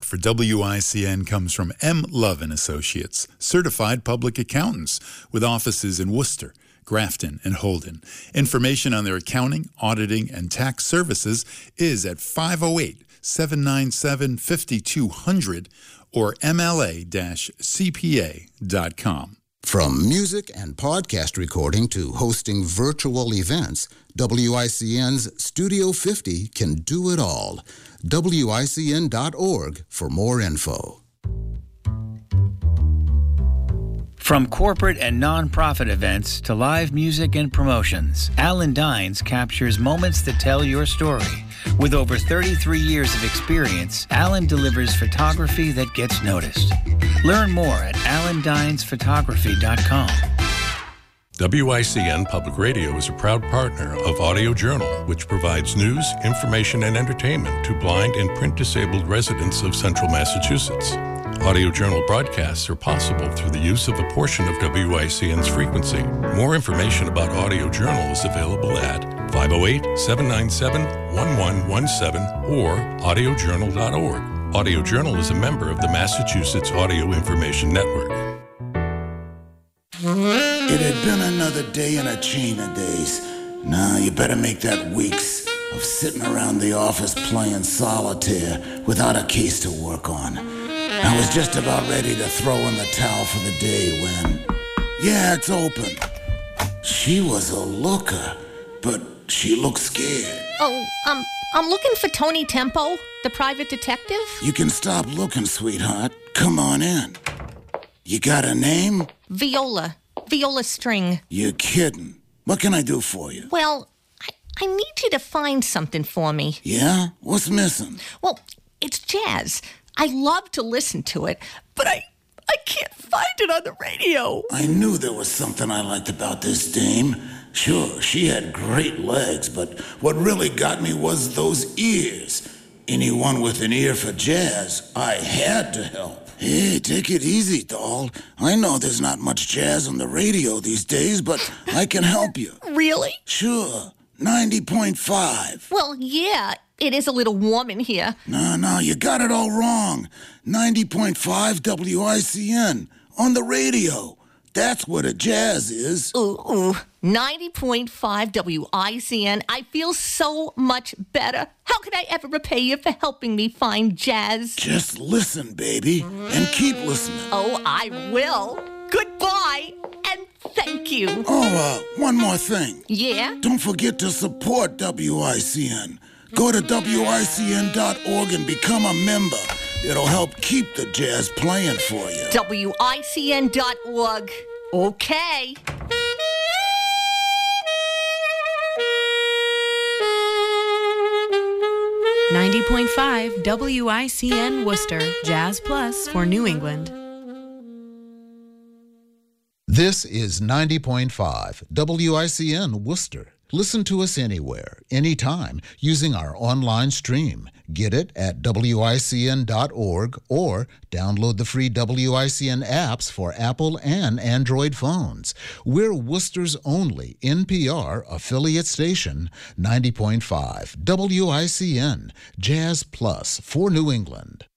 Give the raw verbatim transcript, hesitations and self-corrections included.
for W I C N comes from M. Love and Associates, certified public accountants with offices in Worcester, Grafton, and Holden. Information on their accounting, auditing, and tax services is at five oh eight, seven nine seven, five two zero zero or M L A C P A dot com. From music and podcast recording to hosting virtual events, W I C N's Studio fifty can do it all. W I C N dot org for more info. From corporate and nonprofit events to live music and promotions, Alan Dines captures moments that tell your story. With over thirty-three years of experience, Alan delivers photography that gets noticed. Learn more at alan dines photography dot com. W I C N Public Radio is a proud partner of Audio Journal, which provides news, information, and entertainment to blind and print-disabled residents of Central Massachusetts. Audio Journal broadcasts are possible through the use of a portion of W I C N's frequency. More information about Audio Journal is available at five oh eight, seven nine seven, one one one seven or audio journal dot org. Audio Journal is a member of the Massachusetts Audio Information Network. It had been another day in a chain of days. Now you better make that weeks of sitting around the office playing solitaire without a case to work on. I was just about ready to throw in the towel for the day when, yeah, it's open. She was a looker, but she looked scared. Oh, um, I'm looking for Tony Tempo, the private detective. You can stop looking, sweetheart. Come on in. You got a name? Viola. Viola String. You're kidding. What can I do for you? Well, I, I need you to find something for me. Yeah? What's missing? Well, it's jazz. I love to listen to it, but I I can't find it on the radio. I knew there was something I liked about this dame. Sure, she had great legs, but what really got me was those ears. Anyone with an ear for jazz, I had to help. Hey, take it easy, doll. I know there's not much jazz on the radio these days, but I can help you. Really? Sure. ninety point five. Well, yeah, it is a little warm in here. No, no, you got it all wrong. ninety point five W I C N on the radio. That's what a jazz is. Ooh, ooh. ninety point five W I C N. I feel so much better. How could I ever repay you for helping me find jazz? Just listen, baby, and keep listening. Oh, I will. Goodbye, and thank you. Oh, uh, one more thing. Yeah? Don't forget to support W I C N. Go to W I C N dot org and become a member. It'll help keep the jazz playing for you. W I C N dot org. Okay. ninety point five W I C N Worcester, Jazz Plus for New England. This is ninety point five W I C N Worcester. Listen to us anywhere, anytime, using our online stream. Get it at W I C N dot org or download the free W I C N apps for Apple and Android phones. We're Worcester's only N P R affiliate station, ninety point five W I C N, Jazz Plus for New England.